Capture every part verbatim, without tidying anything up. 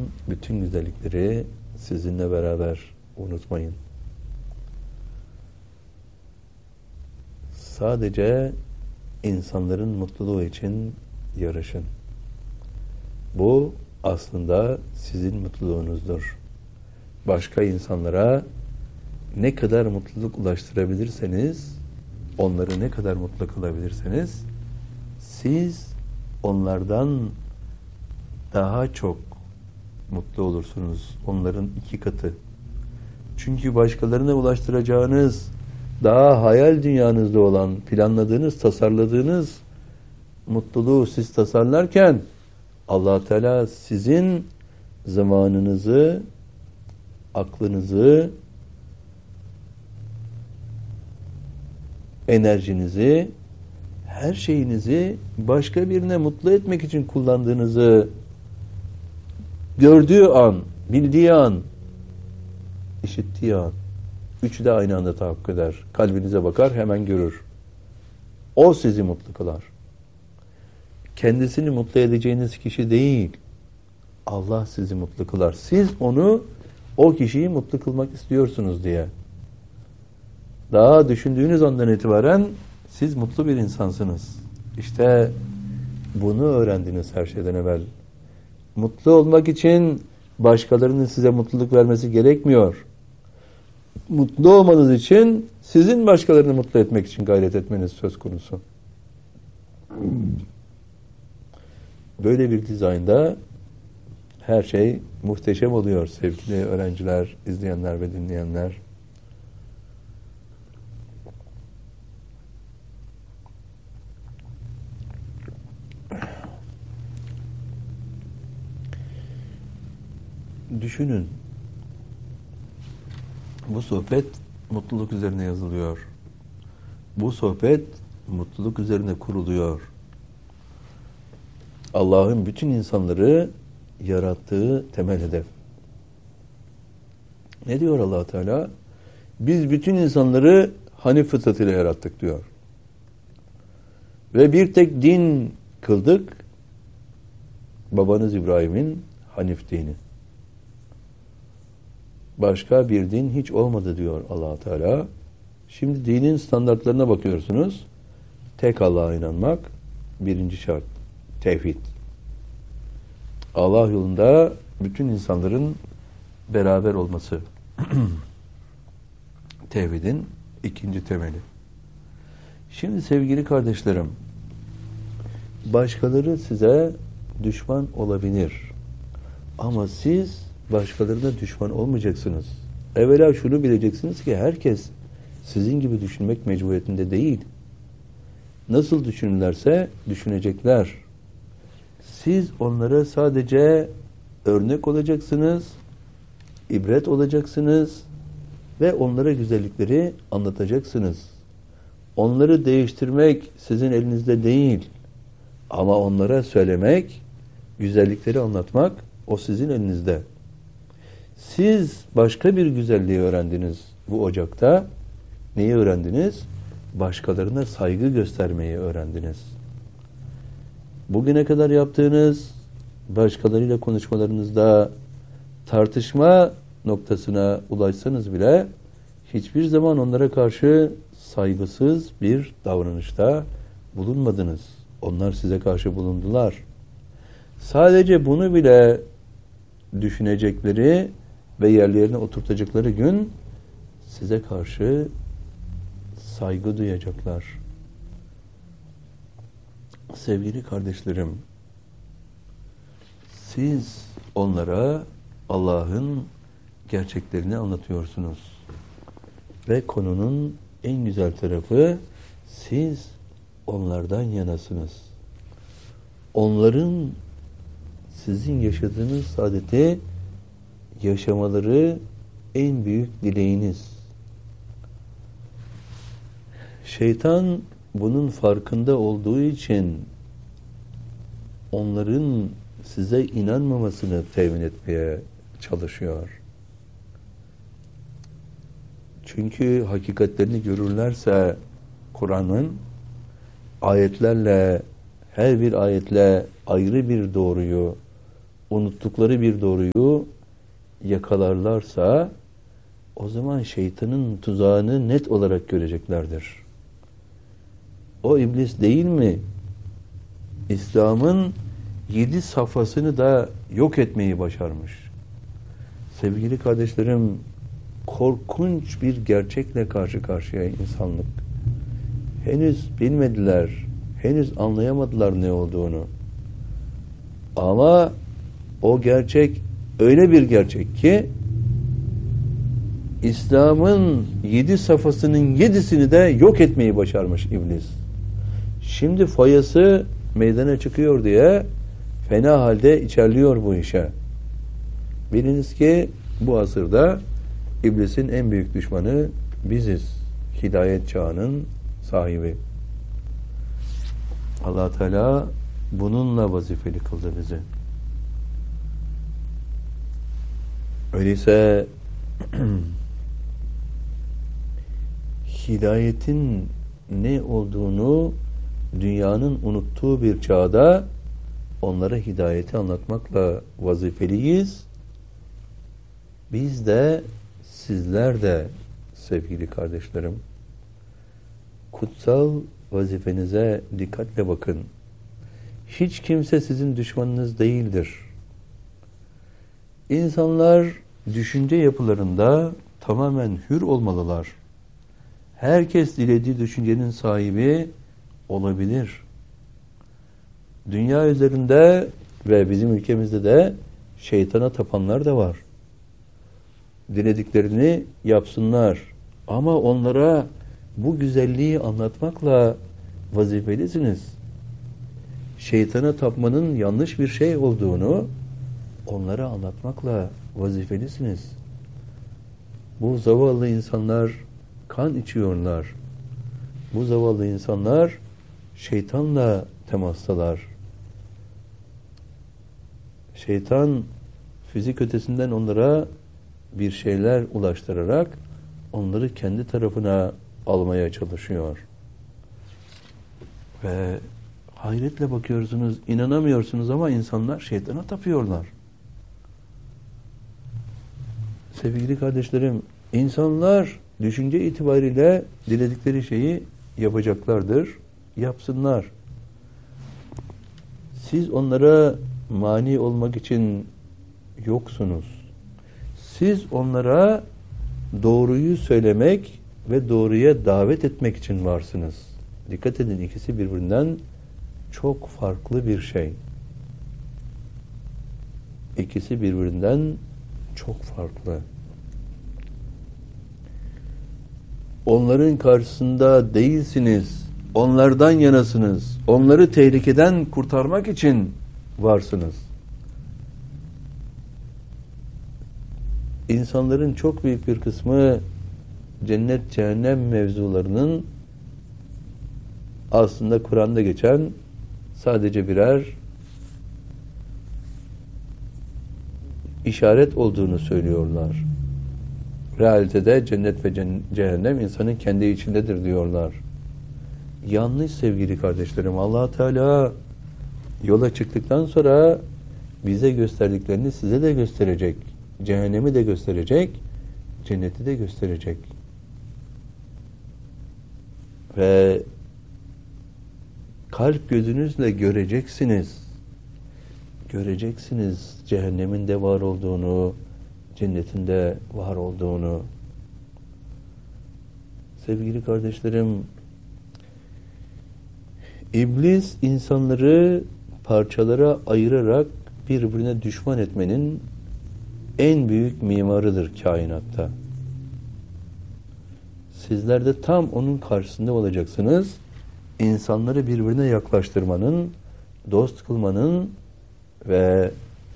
bütün güzellikleri sizinle beraber, unutmayın. Sadece insanların mutluluğu için yarışın. Bu aslında sizin mutluluğunuzdur. Başka insanlara ne kadar mutluluk ulaştırabilirseniz, onları ne kadar mutlu kılabilirseniz, siz onlardan daha çok mutlu olursunuz. Onların iki katı. Çünkü başkalarına ulaştıracağınız, daha hayal dünyanızda olan, planladığınız, tasarladığınız mutluluğu siz tasarlarken, Allah Teala sizin zamanınızı, aklınızı, enerjinizi, her şeyinizi başka birine mutlu etmek için kullandığınızı gördüğü an, bildiği an, işittiği an, üçü de aynı anda tahakkuk eder. Kalbinize bakar, hemen görür. O sizi mutlu kılar. Kendisini mutlu edeceğiniz kişi değil, Allah sizi mutlu kılar. Siz onu, o kişiyi mutlu kılmak istiyorsunuz diye. Daha düşündüğünüz andan itibaren siz mutlu bir insansınız. İşte bunu öğrendiniz her şeyden evvel. Mutlu olmak için başkalarının size mutluluk vermesi gerekmiyor. Mutlu olmanız için sizin başkalarını mutlu etmek için gayret etmeniz söz konusu. Böyle bir dizaynda her şey muhteşem oluyor sevgili öğrenciler, izleyenler ve dinleyenler. Düşünün. Bu sohbet mutluluk üzerine yazılıyor. Bu sohbet mutluluk üzerine kuruluyor. Allah'ın bütün insanları yarattığı temel hedef. Ne diyor Allah Teala? Biz bütün insanları Hanif fıtratıyla yarattık diyor. Ve bir tek din kıldık. Babanız İbrahim'in Hanif dini. Başka bir din hiç olmadı diyor Allah Teala. Şimdi dinin standartlarına bakıyorsunuz. Tek Allah'a inanmak birinci şart. Tevhid. Allah yolunda bütün insanların beraber olması. Tevhidin ikinci temeli. Şimdi sevgili kardeşlerim, başkaları size düşman olabilir. Ama siz başkalarına düşman olmayacaksınız. Evvela şunu bileceksiniz ki herkes sizin gibi düşünmek mecburiyetinde değil. Nasıl düşünürlerse düşünecekler. Siz onlara sadece örnek olacaksınız, ibret olacaksınız ve onlara güzellikleri anlatacaksınız. Onları değiştirmek sizin elinizde değil. Ama onlara söylemek, güzellikleri anlatmak o sizin elinizde. Siz başka bir güzelliği öğrendiniz bu ocakta. Neyi öğrendiniz? Başkalarına saygı göstermeyi öğrendiniz. Bugüne kadar yaptığınız başkalarıyla konuşmalarınızda tartışma noktasına ulaşsanız bile hiçbir zaman onlara karşı saygısız bir davranışta bulunmadınız. Onlar size karşı bulundular. Sadece bunu bile düşünecekleri ve yerlerine oturtacakları gün size karşı saygı duyacaklar. Sevgili kardeşlerim, siz onlara Allah'ın gerçeklerini anlatıyorsunuz. Ve konunun en güzel tarafı siz onlardan yanasınız. Onların sizin yaşadığınız saadeti yaşamaları en büyük dileğiniz. Şeytan bunun farkında olduğu için onların size inanmamasını temin etmeye çalışıyor. Çünkü hakikatlerini görürlerse Kur'an'ın ayetlerle, her bir ayetle ayrı bir doğruyu, unuttukları bir doğruyu yakalarlarsa o zaman şeytanın tuzağını net olarak göreceklerdir. O iblis değil mi? İslam'ın yedi safhasını da yok etmeyi başarmış. Sevgili kardeşlerim, korkunç bir gerçekle karşı karşıya insanlık. Henüz bilmediler, henüz anlayamadılar ne olduğunu. Ama o gerçek öyle bir gerçek ki İslam'ın yedi safhasının yedisini de yok etmeyi başarmış iblis. Şimdi foyası meydana çıkıyor diye fena halde içerliyor bu işe. Biliniz ki bu asırda iblisin en büyük düşmanı biziz. Hidayet çağının sahibi. Allah Teala bununla vazifeli kıldı bizi. Öyleyse hidayetin ne olduğunu dünyanın unuttuğu bir çağda onlara hidayeti anlatmakla vazifeliyiz. Biz de, sizler de sevgili kardeşlerim, kutsal vazifenize dikkatle bakın. Hiç kimse sizin düşmanınız değildir. İnsanlar düşünce yapılarında tamamen hür olmalılar. Herkes dilediği düşüncenin sahibi olabilir. Dünya üzerinde ve bizim ülkemizde de şeytana tapanlar da var. Dilediklerini yapsınlar. Ama onlara bu güzelliği anlatmakla vazifelisiniz. Şeytana tapmanın yanlış bir şey olduğunu onlara anlatmakla vazifelisiniz. Bu zavallı insanlar kan içiyorlar. Bu zavallı insanlar şeytanla temastalar. Şeytan fizik ötesinden onlara bir şeyler ulaştırarak onları kendi tarafına almaya çalışıyor. Ve hayretle bakıyorsunuz, inanamıyorsunuz ama insanlar şeytana tapıyorlar. Sevgili kardeşlerim, insanlar düşünce itibariyle diledikleri şeyi yapacaklardır. Yapsınlar. Siz onlara mani olmak için yoksunuz. Siz onlara doğruyu söylemek ve doğruya davet etmek için varsınız. Dikkat edin, ikisi birbirinden çok farklı bir şey. İkisi birbirinden çok farklı. Onların karşısında değilsiniz. Onlardan yanasınız. Onları tehlikeden kurtarmak için varsınız. İnsanların çok büyük bir kısmı cennet cehennem mevzularının aslında Kur'an'da geçen sadece birer işaret olduğunu söylüyorlar. Realitede cennet ve cehennem insanın kendi içindedir diyorlar. Yanlış sevgili kardeşlerim. Allah Teala yola çıktıktan sonra bize gösterdiklerini size de gösterecek. Cehennemi de gösterecek, cenneti de gösterecek. Ve kalp gözünüzle göreceksiniz. Göreceksiniz cehennemin de var olduğunu, cennetin de var olduğunu. Sevgili kardeşlerim, İblis insanları parçalara ayırarak birbirine düşman etmenin en büyük mimarıdır kainatta. Sizler de tam onun karşısında olacaksınız. İnsanları birbirine yaklaştırmanın, dost kılmanın ve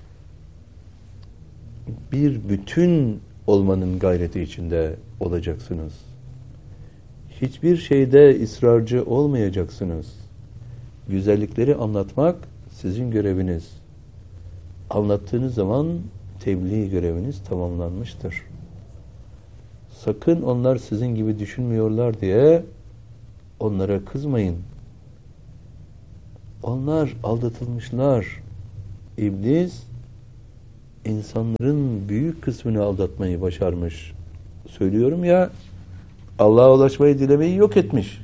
bir bütün olmanın gayreti içinde olacaksınız. Hiçbir şeyde ısrarcı olmayacaksınız. Güzellikleri anlatmak sizin göreviniz. Anlattığınız zaman tebliğ göreviniz tamamlanmıştır. Sakın onlar sizin gibi düşünmüyorlar diye onlara kızmayın. Onlar aldatılmışlar. İblis insanların büyük kısmını aldatmayı başarmış. Söylüyorum ya, Allah'a ulaşmayı dilemeyi yok etmiş.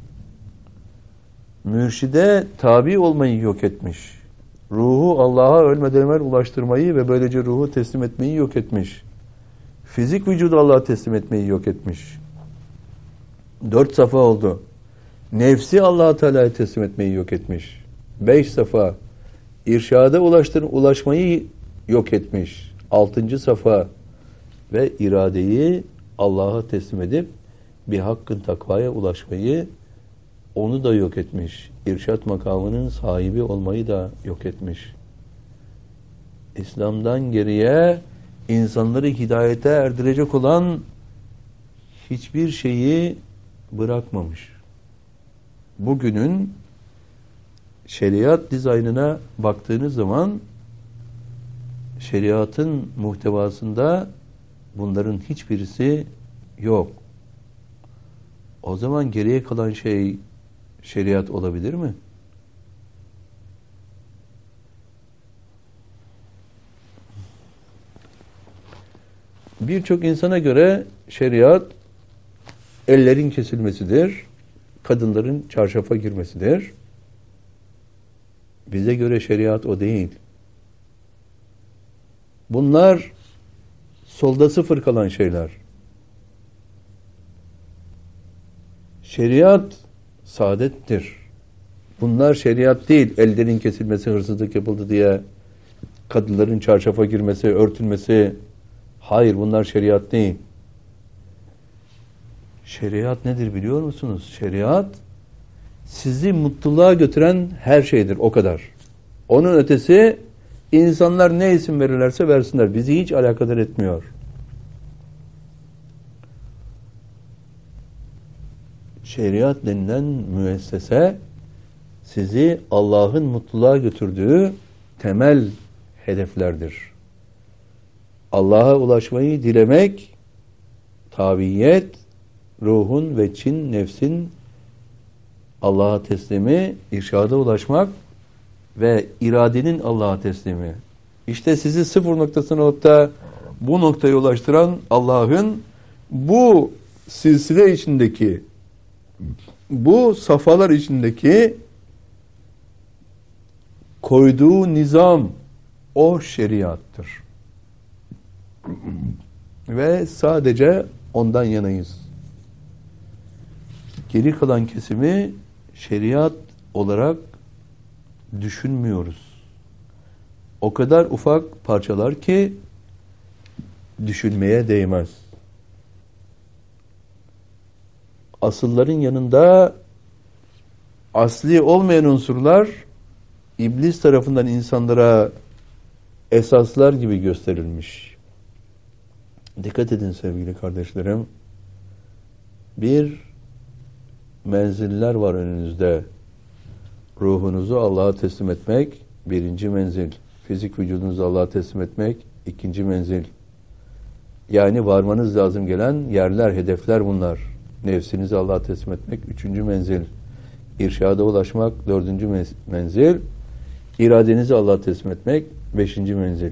Mürşide tabi olmayı yok etmiş. Ruhu Allah'a ölmeden evvel ulaştırmayı ve böylece ruhu teslim etmeyi yok etmiş. Fizik vücudu Allah'a teslim etmeyi yok etmiş. Dört safa oldu. Nefsi Allah-u Teala'ya teslim etmeyi yok etmiş. Beş safa. İrşada ulaştır, ulaşmayı yok etmiş. Altıncı safa. Ve iradeyi Allah'a teslim edip bir hakkın takvaya ulaşmayı, onu da yok etmiş. İrşat makamının sahibi olmayı da yok etmiş. İslam'dan geriye insanları hidayete erdirecek olan hiçbir şeyi bırakmamış. Bugünün şeriat dizaynına baktığınız zaman şeriatın muhtevasında bunların hiçbirisi yok. O zaman geriye kalan şey şeriat olabilir mi? Birçok insana göre şeriat ellerin kesilmesidir, kadınların çarşafa girmesidir. Bize göre şeriat o değil. Bunlar solda sıfır kalan şeyler. Şeriat saadettir. Bunlar şeriat değil. Ellerin kesilmesi, hırsızlık yapıldı diye kadınların çarşafa girmesi, örtülmesi. Hayır, bunlar şeriat değil. Şeriat nedir biliyor musunuz? Şeriat sizi mutluluğa götüren her şeydir, o kadar. Onun ötesi insanlar ne isim verirlerse versinler. Bizi hiç alakadar etmiyor. Şeriat denilen müessese sizi Allah'ın mutluluğa götürdüğü temel hedeflerdir. Allah'a ulaşmayı dilemek, tabiyet, ruhun ve çin, nefsin Allah'a teslimi, irşada ulaşmak ve iradenin Allah'a teslimi. İşte sizi sıfır noktasına alıp da bu noktaya ulaştıran Allah'ın bu silsile içindeki, bu safhalar içindeki koyduğu nizam o şeriattır. Ve sadece ondan yanayız. Geri kalan kesimi şeriat olarak düşünmüyoruz. O kadar ufak parçalar ki düşünmeye değmez. Asılların yanında asli olmayan unsurlar İblis tarafından insanlara esaslar gibi gösterilmiş. Dikkat edin sevgili kardeşlerim. Bir menziller var önünüzde. Ruhunuzu Allah'a teslim etmek birinci menzil. Fizik vücudunuzu Allah'a teslim etmek ikinci menzil. Yani varmanız lazım gelen yerler, hedefler bunlar. Nefsinizi Allah'a teslim etmek üçüncü menzil. İrşada ulaşmak dördüncü menzil. İradenizi Allah'a teslim etmek beşinci menzil.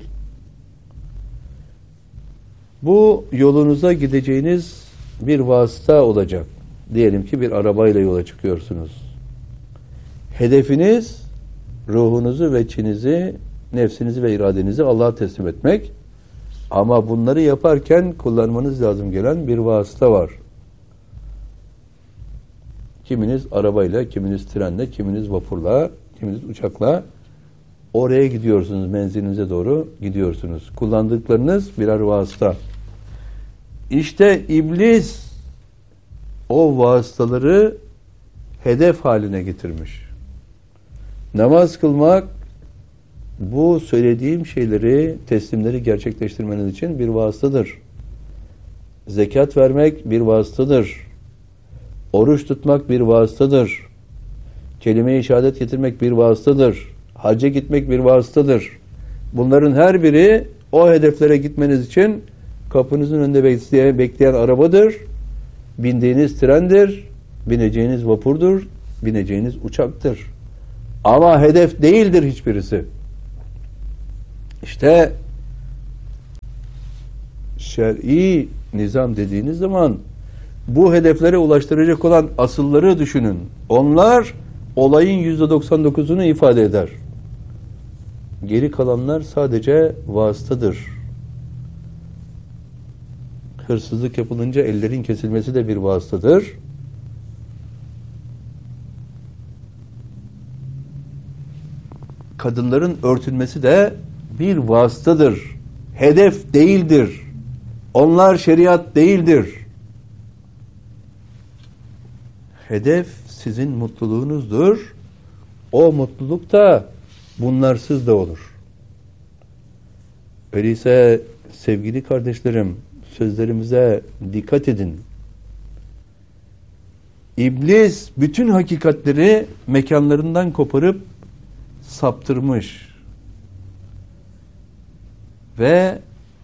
Bu yolunuza gideceğiniz bir vasıta olacak. Diyelim ki bir arabayla yola çıkıyorsunuz. Hedefiniz ruhunuzu ve çinizi, nefsinizi ve iradenizi Allah'a teslim etmek. Ama bunları yaparken kullanmanız lazım gelen bir vasıta var. Kiminiz arabayla, kiminiz trenle, kiminiz vapurla, kiminiz uçakla oraya gidiyorsunuz, menzilinize doğru gidiyorsunuz. Kullandıklarınız birer vasıta. İşte iblis o vasıtaları hedef haline getirmiş. Namaz kılmak bu söylediğim şeyleri, teslimleri gerçekleştirmeniz için bir vasıtadır. Zekat vermek bir vasıtadır. Oruç tutmak bir vasıtadır. Kelime-i şehadet getirmek bir vasıtadır. Hacca gitmek bir vasıtadır. Bunların her biri o hedeflere gitmeniz için kapınızın önünde bekleyen, bekleyen arabadır. Bindiğiniz trendir. Bineceğiniz vapurdur. Bineceğiniz uçaktır. Ama hedef değildir hiçbirisi. İşte şer'i nizam dediğiniz zaman bu hedeflere ulaştıracak olan asılları düşünün. Onlar olayın yüzde doksan dokuzunu ifade eder. Geri kalanlar sadece vasıtadır. Hırsızlık yapılınca ellerin kesilmesi de bir vasıtadır. Kadınların örtülmesi de bir vasıtadır. Hedef değildir. Onlar şeriat değildir. Hedef sizin mutluluğunuzdur. O mutluluk da bunlarsız da olur. Öyleyse sevgili kardeşlerim, sözlerimize dikkat edin. İblis bütün hakikatleri mekanlarından koparıp saptırmış ve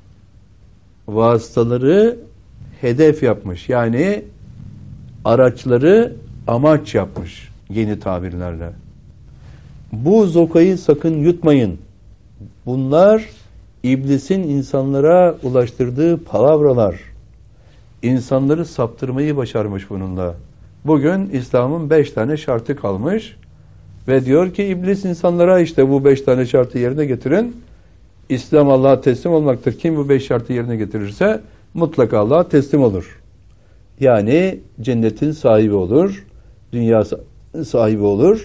vasıtaları hedef yapmış. Yani araçları amaç yapmış yeni tabirlerle. Bu zokayı sakın yutmayın. Bunlar İblisin insanlara ulaştırdığı palavralar. İnsanları saptırmayı başarmış bununla. Bugün İslam'ın beş tane şartı kalmış ve diyor ki İblis insanlara işte bu beş tane şartı yerine getirin. İslam Allah'a teslim olmaktır. Kim bu beş şartı yerine getirirse mutlaka Allah'a teslim olur. Yani cennetin sahibi olur, dünya sahibi olur.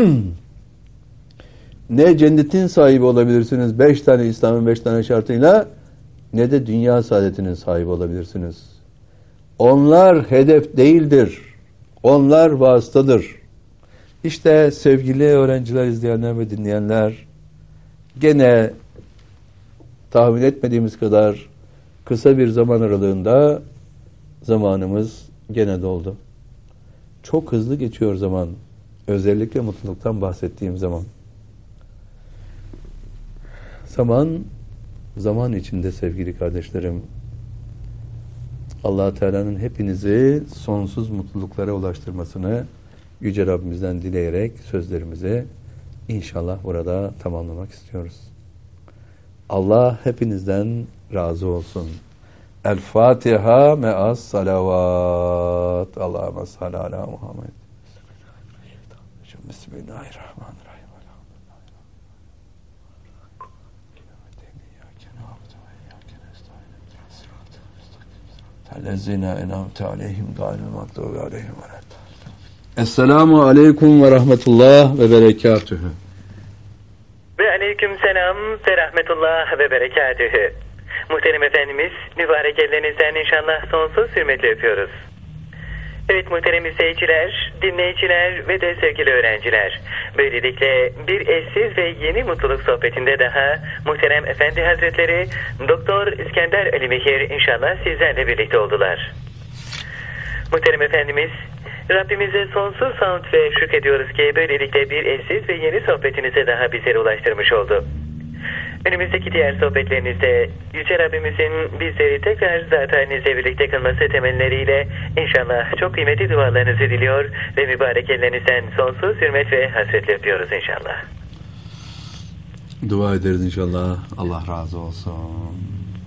Ne cennetin sahibi olabilirsiniz beş tane İslam'ın beş tane şartıyla, ne de dünya saadetinin sahibi olabilirsiniz. Onlar hedef değildir. Onlar vasıtadır. İşte sevgili öğrenciler, izleyenler ve dinleyenler, gene tahmin etmediğimiz kadar kısa bir zaman aralığında zamanımız gene doldu. Çok hızlı geçiyor zaman. Özellikle mutluluktan bahsettiğim zaman. Zaman, zaman içinde sevgili kardeşlerim, Allah Teala'nın hepinizi sonsuz mutluluklara ulaştırmasını Yüce Rabbimizden dileyerek sözlerimizi inşallah burada tamamlamak istiyoruz. Allah hepinizden razı olsun. El Fatiha me'as salavat. Allahümme salli ala Muhammed. Bismillahirrahmanirrahim. Ellezine en'amte aleyhim gâyril mağdûbi aleyhim ve lâ. Esselamu aleyküm ve rahmetullah ve berekatühü. Ve aleyküm selam ve rahmetullah ve berekatühü. Muhterem Efendimiz, mübarek ellerinizden inşallah sonsuz hürmetle öpüyoruz. Evet muhterem izleyiciler, dinleyiciler ve de sevgili öğrenciler. Böylelikle bir eşsiz ve yeni mutluluk sohbetinde daha muhterem Efendi Hazretleri Doktor İskender Ali Mihir inşallah sizlerle birlikte oldular. Muhterem Efendimiz, Rabbimize sonsuz hamd ve şükrediyoruz ki böylelikle bir eşsiz ve yeni sohbetinize daha bizlere ulaştırmış oldu. Önümüzdeki diğer sohbetlerinizde Yüce Rabbimizin bizleri tekrar zat halinizle birlikte kılması temelleriyle inşallah çok kıymetli dualarınızı diliyor ve mübarek ellerinizden sonsuz hürmet ve hasretle öpüyoruz inşallah. Dua ederiz inşallah. Allah razı olsun.